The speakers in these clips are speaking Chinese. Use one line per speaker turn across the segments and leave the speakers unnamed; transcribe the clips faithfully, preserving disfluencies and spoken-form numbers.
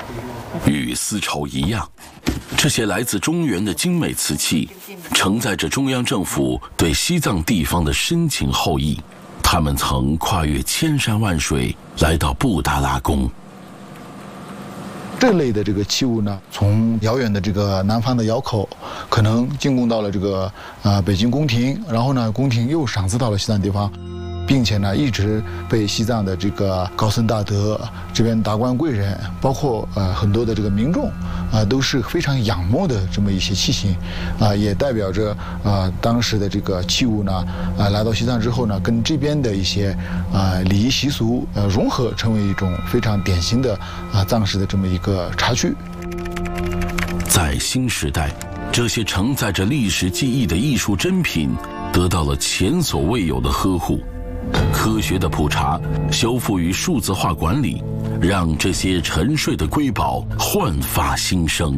与丝绸一样，这些来自中原的精美瓷器，承载着中央政府对西藏地方的深情厚谊。他们曾跨越千山万水，来到布达拉宫。
这类的这个器物呢，从遥远的这个南方的窑口，可能进贡到了这个呃北京宫廷，然后呢，宫廷又赏赐到了西藏地方。并且呢，一直被西藏的这个高僧大德、这边达官贵人，包括呃很多的这个民众，啊、呃、都是非常仰慕的这么一些器型，啊、呃、也代表着啊、呃、当时的这个器物呢，啊、呃、来到西藏之后呢，跟这边的一些啊、呃、礼仪习俗呃融合，成为一种非常典型的啊、呃、藏式的这么一个茶具。
在新时代，这些承载着历史记忆的艺术珍品得到了前所未有的呵护。科学的普查、修复与数字化管理，让这些沉睡的瑰宝焕发新生。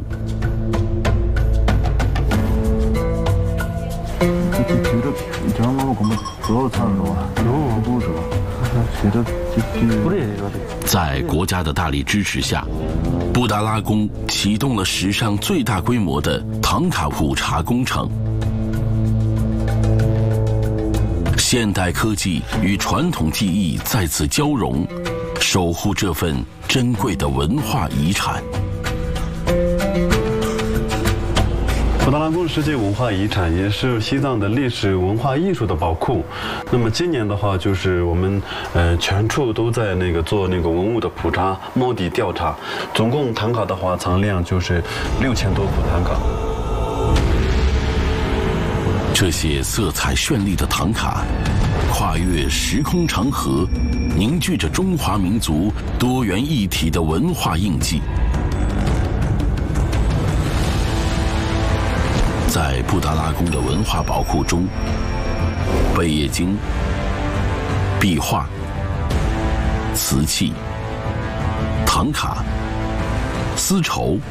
在国家的大力支持下，布达拉宫启动了史上最大规模的唐卡普查工程。现代科技与传统技艺再次交融，守护这份珍贵的文化遗产。
布达拉宫世界文化遗产也是西藏的历史文化艺术的宝库。那么今年的话，就是我们呃全处都在那个做那个文物的普查、摸底调查，总共唐卡的话藏量就是六千多幅唐卡。
这些色彩绚丽的唐卡，跨越时空长河，凝聚着中华民族多元一体的文化印记。在布达拉宫的文化宝库中，贝叶经、壁画、瓷器、唐卡、丝绸、